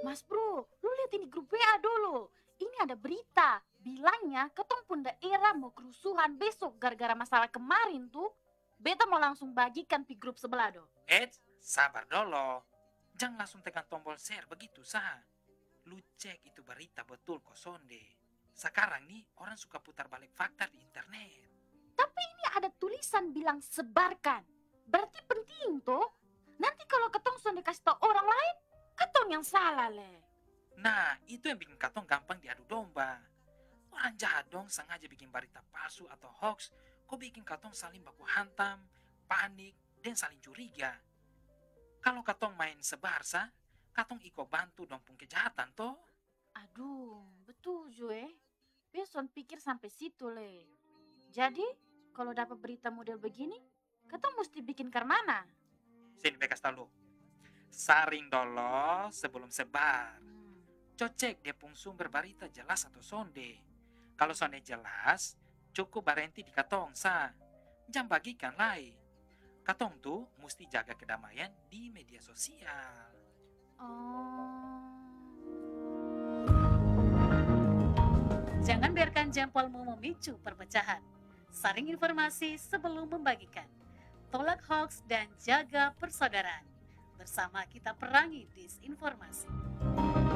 Mas bro, lu lihat ini grup WA dulu. Ini ada berita, bilangnya ketong pun daerah mau kerusuhan besok gara-gara masalah kemarin tuh. Beta mau langsung bagikan di grup sebelah do. Sabar dulu. Jangan langsung tekan tombol share begitu, sah. Lu cek itu berita betul kok, Sonde. Sekarang nih, orang suka putar balik fakta di internet. Tapi ini ada tulisan bilang sebarkan. Berarti penting tuh. Nanti kalau ketong sudah kasih tau orang lain, ketong yang salah leh. Nah, itu yang bikin katong gampang diadu domba. Orang jahat dong sengaja bikin berita palsu atau hoax, kok bikin katong saling baku hantam, panik, dan saling curiga. Kalau katong main sebarsa, katong iko bantu dong pun kejahatan toh. Aduh, betul Jo Beson pikir sampai situ leh. Jadi, kalau dapat berita model begini, ketong mesti bikin mana? Sini bekas tahu. Saring dulu sebelum sebar. Cocek dia pun sumber berita jelas atau sonde. Kalau sonde jelas, cukup berhenti di katong sa. Jangan bagikan lai. Katong tuh mesti jaga kedamaian di media sosial. Jangan biarkan jempolmu memicu perpecahan. Saring informasi sebelum membagikan. Tolak hoax dan jaga persaudaraan. Bersama kita perangi disinformasi.